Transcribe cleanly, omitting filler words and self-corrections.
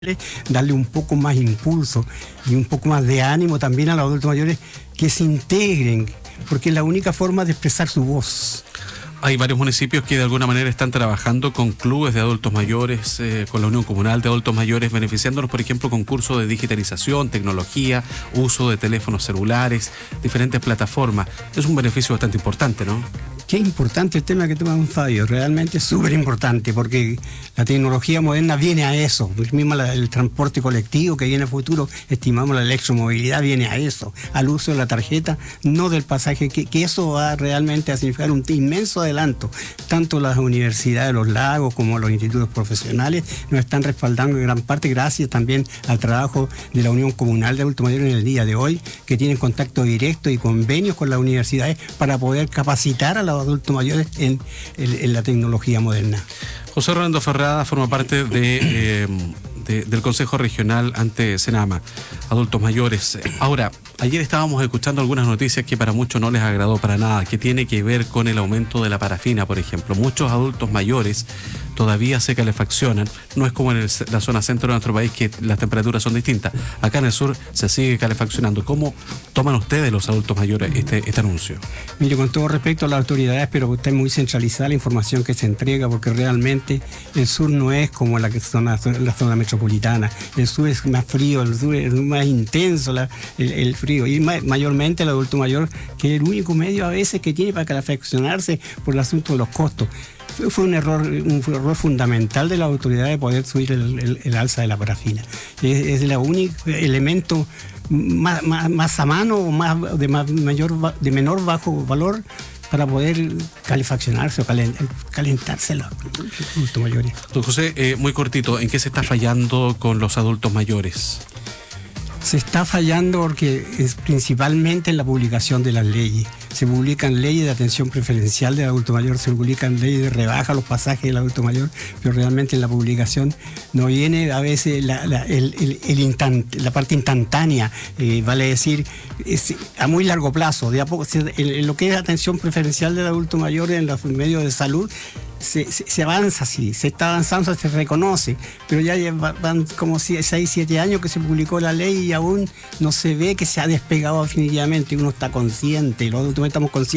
darle un poco más impulso y un poco más de ánimo también a los adultos mayores que se integren, porque es la única forma de expresar su voz. Hay varios municipios que de alguna manera están trabajando con clubes de adultos mayores, con la Unión Comunal de Adultos Mayores, beneficiándonos, por ejemplo, con cursos de digitalización, tecnología, uso de teléfonos celulares, diferentes plataformas. Es un beneficio bastante importante, ¿no? Qué importante el tema que toma un Fabio, realmente es súper importante, porque la tecnología moderna viene a eso, pues mismo el transporte colectivo que viene a futuro, estimamos la electromovilidad, viene a eso, al uso de la tarjeta, no del pasaje, que eso va realmente a significar un inmenso adelanto. Tanto las universidades de los lagos como los institutos profesionales nos están respaldando en gran parte, gracias también al trabajo de la Unión Comunal de Adultos Mayores en el día de hoy, que tienen contacto directo y convenios con las universidades para poder capacitar a los adultos mayores en la tecnología moderna. José Rolando Ferrada forma parte del Consejo Regional ante Senama, adultos mayores. Ahora, ayer estábamos escuchando algunas noticias que para muchos no les agradó para nada, que tiene que ver con el aumento de la parafina, por ejemplo. Muchos adultos mayores todavía se calefaccionan, no es como en la zona centro de nuestro país que las temperaturas son distintas. Acá en el sur se sigue calefaccionando. ¿Cómo toman ustedes, los adultos mayores, este anuncio? Mire, con todo respeto a las autoridades, pero está muy centralizada la información que se entrega, porque realmente el sur no es como la zona metropolitana. El sur es más frío, el sur es más intenso el frío, y mayormente el adulto mayor, que es el único medio a veces que tiene para calefaccionarse por el asunto de los costos. Fue un error fundamental de la autoridad de poder subir el alza de la parafina. Es el único elemento más a mano, de menor bajo valor para poder calefaccionarse o calentarse los adultos mayores. Don José, muy cortito, ¿en qué se está fallando con los adultos mayores? Se está fallando porque es principalmente en la publicación de las leyes. Se publican leyes de atención preferencial del adulto mayor, se publican leyes de rebaja a los pasajes del adulto mayor, pero realmente en la publicación no viene a veces la parte instantánea, vale decir, a muy largo plazo. De a poco, en lo que es atención preferencial del adulto mayor en los medios de salud, se avanza, sí, se está avanzando, se reconoce, pero ya van como 6, 7 años que se publicó la ley y aún no se ve que se ha despegado definitivamente. Uno está consciente, los adultos estamos conscientes